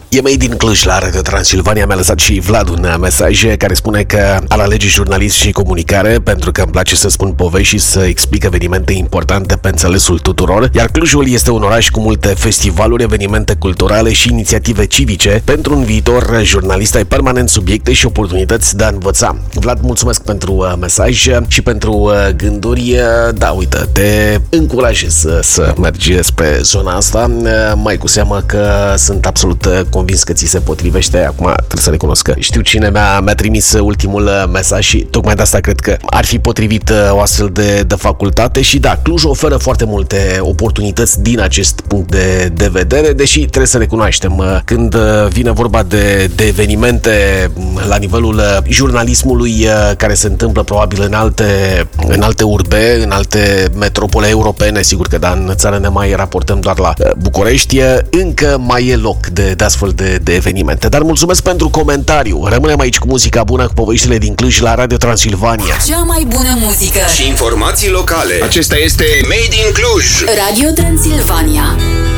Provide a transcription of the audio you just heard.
E Made in Cluj la Radio Transilvania. Mi-a lăsat și Vlad un mesaj care spune că ar alege jurnalist și comunicare pentru că îmi place să spun povești și să explic evenimente importante pe înțelesul tuturor, iar Clujul este un oraș cu multe festivaluri, evenimente culturale și inițiative civice. Pentru un viitor jurnalist ai permanent subiecte și oportunități de a învăța. Vlad, mulțumesc pentru mesaj și pentru gânduri. Da, uite, te încurajez să mergi spre zona asta, mai cu seamă că sunt absolut convins că ți se potrivește. Acum trebuie să recunosc că știu cine mi-a trimis ultimul mesaj și tocmai de asta cred că ar fi potrivit o astfel de facultate. Și da, Cluj oferă foarte multe oportunități din acest punct de vedere, deși trebuie să recunoaștem, când vine vorba de evenimente la nivelul jurnalismului care se întâmplă probabil în alte urbe, în alte metropole europene, sigur că da, în țară ne mai raportăm doar la București, încă mai e loc de astfel de evenimente. Dar mulțumesc pentru comentariu. Rămânem aici cu muzica bună, cu poveștile din Cluj la Radio Transilvania. Cea mai bună muzică și informații locale. Acesta este Made in Cluj. Radio Transilvania.